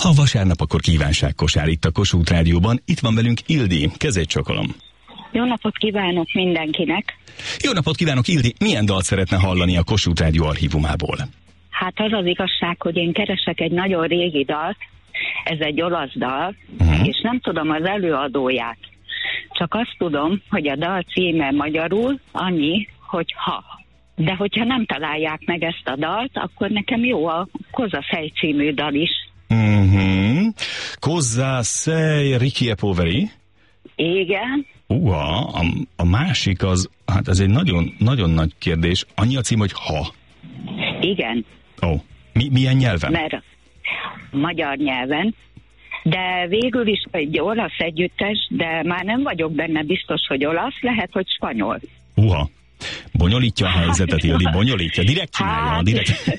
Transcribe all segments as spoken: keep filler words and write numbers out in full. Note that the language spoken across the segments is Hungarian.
Ha vasárnap, akkor kívánságkosár itt a Kossuth Rádióban. Itt van velünk Ildi, kezét csokolom. Jó napot kívánok mindenkinek! Jó napot kívánok, Ildi! Milyen dalt szeretne hallani a Kossuth Rádió archívumából? Hát az az igazság, hogy én keresek egy nagyon régi dalt, ez egy olasz dal, uh-huh. és nem tudom az előadóját. Csak azt tudom, hogy a dal címe magyarul annyi, hogy ha. De hogyha nem találják meg ezt a dalt, akkor nekem jó a Cosa sei című dal is. Uh-huh. Cosa sei Ricky Poveri? Igen. Uha, a, a másik az, hát ez egy nagyon, nagyon nagy kérdés. Annyi a cím, hogy ha. Igen. Ó, oh. Mi, milyen nyelven? Mert magyar nyelven, de végül is egy olasz együttes, de már nem vagyok benne biztos, hogy olasz, lehet, hogy spanyol. Uha, bonyolítja a helyzetet, Ildi, bonyolítja, direkt csinálja, hát. direkt.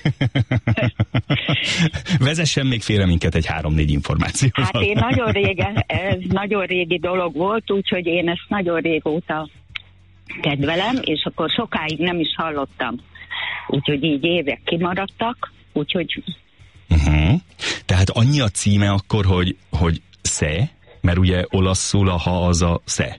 Vezessen még félre minket egy három-négy információval. Hát én nagyon régen, ez nagyon régi dolog volt, úgyhogy én ezt nagyon régóta kedvelem, és akkor sokáig nem is hallottam. Úgyhogy így évek kimaradtak, úgyhogy... Uh-huh. Tehát annyi a címe akkor, hogy, hogy sze, mert ugye olaszul a ha az a sze.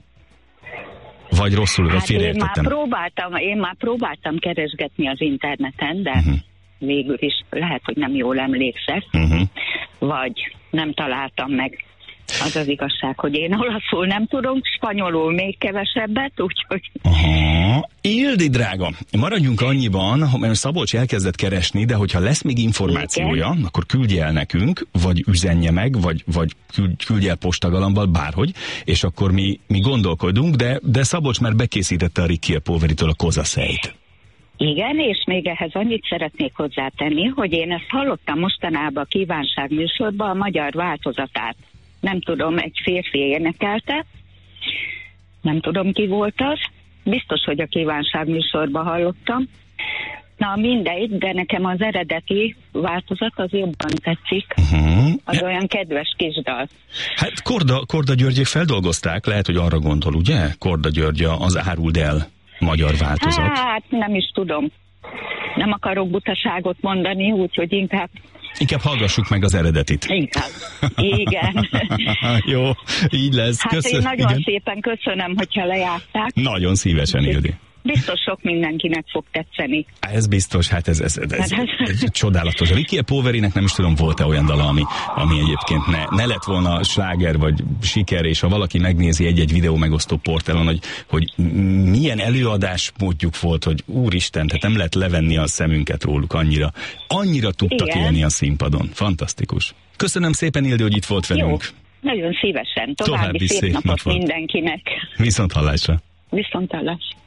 Vagy rosszul, vagy hát félreértettem. Én már próbáltam, én már próbáltam keresgetni az interneten, de uh-huh. végül is lehet, hogy nem jól emlékszek, uh-huh. vagy nem találtam meg. Az az igazság, hogy én olaszul nem tudom, spanyolul még kevesebbet, úgyhogy... Aha. Ildi drága, maradjunk annyiban, mert Szabolcs elkezdett keresni, de hogyha lesz még információja, igen, akkor küldje el nekünk, vagy üzenje meg, vagy, vagy küldje el postagalambal, bárhogy, és akkor mi, mi gondolkodunk, de, de Szabolcs már bekészítette a Ricky Poveritől a Cosa seit. Igen, és még ehhez annyit szeretnék hozzátenni, hogy én ezt hallottam mostanában a kívánság műsorban, a magyar változatát. Nem tudom, egy férfi énekelte, nem tudom ki volt az, biztos, hogy a kívánság műsorban hallottam. Na mindegy, de nekem az eredeti változat az jobban tetszik, uh-huh. az ja. olyan kedves kis dal. Hát Korda, Korda Györgyék feldolgozták, lehet, hogy arra gondol, ugye? Korda György az Áruld el magyar változat. Hát nem is tudom. Nem akarok butaságot mondani, úgyhogy inkább... Inkább hallgassuk meg az eredetit. Inkább. Igen. Jó, így lesz. Hát Köszön, én nagyon igen. szépen köszönöm, hogyha lejárták. Nagyon szívesen, Ildi. Biztos sok mindenkinek fog tetszeni. Ez biztos, hát ez, ez, ez, ez, ez csodálatos. Ricky Poverinek nem is tudom, volt-e olyan dala, ami, ami egyébként ne, ne lett volna sláger vagy siker, és ha valaki megnézi egy-egy videó megosztó portálon, hogy, hogy milyen előadásmódjuk volt, hogy úristen, tehát nem lehet levenni a szemünket róluk annyira. Annyira tudtak igen. élni a színpadon. Fantasztikus. Köszönöm szépen, Ildi, hogy itt volt velünk. Jó, nagyon szívesen. További, További szép, szép napot napot mindenkinek. Viszont hallásra. Viszont hallásra.